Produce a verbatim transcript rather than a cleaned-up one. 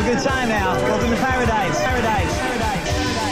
a good time now. Welcome to paradise. Paradise.